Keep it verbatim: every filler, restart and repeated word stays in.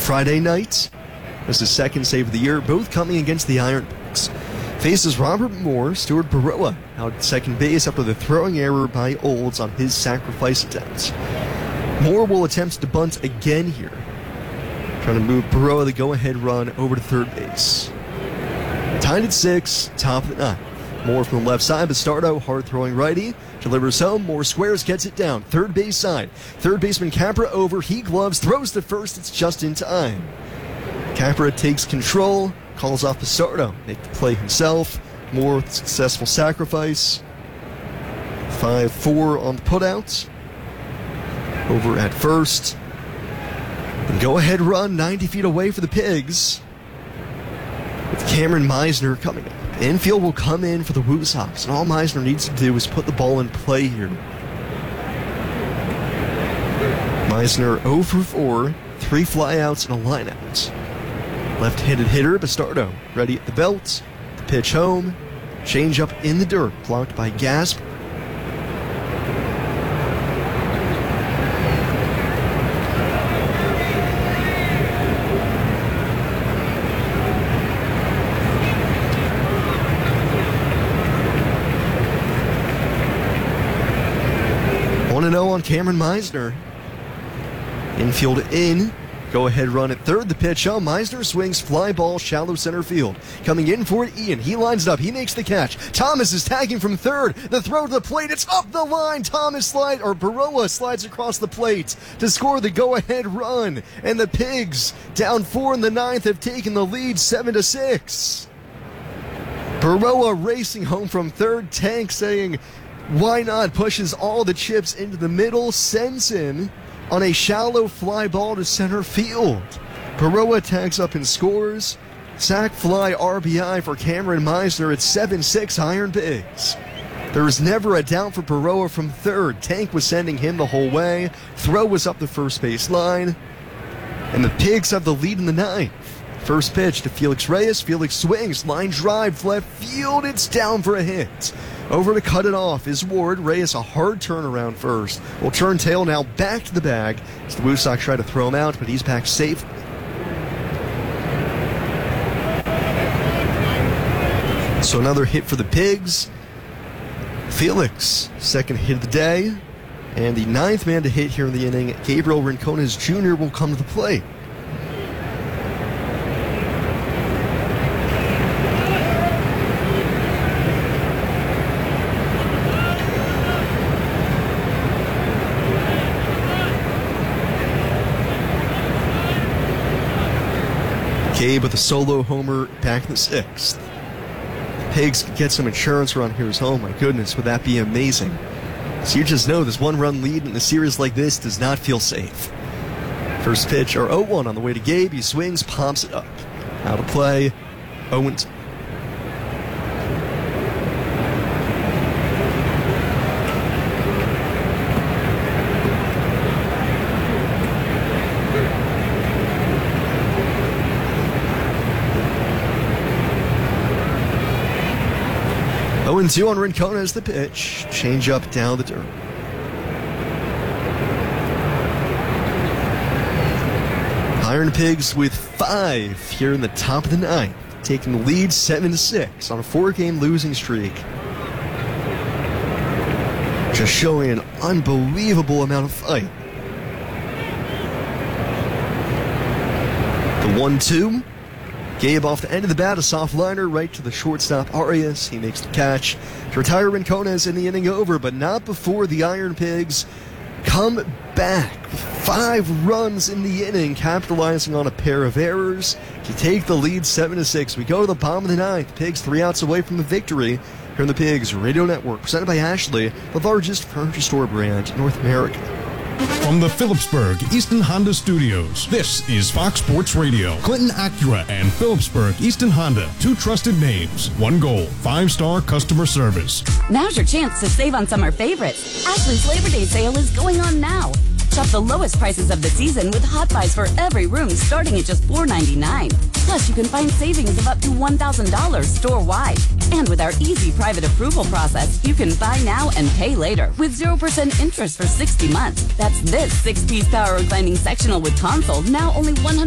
Friday night, that's his second save of the year, both coming against the Iron Pigs. Faces Robert Moore, Stuart Baroa out at second base after the throwing error by Olds on his sacrifice attempt. Moore will attempt to bunt again here, trying to move Baroa the go-ahead run over to third base. Tied at six, top of the ninth. Moore from the left side, Bastardo, hard-throwing righty, delivers home. Moore squares, gets it down, third base side. Third baseman Capra over, he gloves, throws to first, it's just in time. Capra takes control, calls off Bastardo, make the play himself. Moore with successful sacrifice. five four on the putout. Over at first. And go-ahead run ninety feet away for the Pigs, with Cameron Meisner coming up. Infield will come in for the Woo Sox, and all Meisner needs to do is put the ball in play here. Meisner oh for four, three flyouts and a lineout. Left-handed hitter, Bastardo, ready at the belt. The pitch home. Change up in the dirt, blocked by Gasp. one and oh on Cameron Meisner. Infield in. Go-ahead run at third. The pitch home. Meisner swings, fly ball, shallow center field. Coming in for it, Ian. He lines it up. He makes the catch. Thomas is tagging from third. The throw to the plate. It's up the line. Thomas slide or Baroa slides across the plate to score the go-ahead run. And the Pigs, down four in the ninth, have taken the lead seven to six. Baroa racing home from third. Tank saying, why not? Pushes all the chips into the middle, sends him on a shallow fly ball to center field. Baroa tags up and scores. Sack fly R B I for Cameron Meisner at seven six Iron Pigs. There was never a doubt for Baroa from third. Tank was sending him the whole way. Throw was up the first base line. And the Pigs have the lead in the ninth. First pitch to Felix Reyes. Felix swings. Line drive left field. It's down for a hit. Over to cut it off is Ward. Reyes a hard turnaround first. Will turn tail now back to the bag as the Woo Sox try to throw him out, but he's back safe. So another hit for the Pigs. Felix, second hit of the day. And the ninth man to hit here in the inning, Gabriel Rincones Junior will come to the plate. Gabe with a solo homer back in the sixth. Pigs get some insurance run here. Oh my goodness, would that be amazing? So you just know this one-run lead in a series like this does not feel safe. First pitch, or oh one on the way to Gabe. He swings, pops it up. Out of play, oh two. oh and two on Rincones, the pitch. Change up down the dirt. Iron Pigs with five here in the top of the ninth, taking the lead seven to six on a four-game losing streak. Just showing an unbelievable amount of fight. The one two. Gabe off the end of the bat, a soft liner right to the shortstop Arias. He makes the catch to retire Rincones in the inning over, but not before the Iron Pigs come back. Five runs in the inning, capitalizing on a pair of errors to take the lead seven to six. We go to the bottom of the ninth. Pigs three outs away from the victory here on the Pigs Radio Network, presented by Ashley, the largest furniture store brand in North America. From the Phillipsburg Easton Honda Studios, this is Fox Sports Radio. Clinton Acura and Phillipsburg Easton Honda, two trusted names, one goal, five-star customer service. Now's your chance to save on summer favorites. Ashley's Labor Day sale is going on now. Shop the lowest prices of the season with hot buys for every room starting at just four ninety-nine. Plus, you can find savings of up to one thousand dollars store-wide. And with our easy private approval process, you can buy now and pay later with zero percent interest for sixty months. That's this six-piece power reclining sectional with console, now only one hundred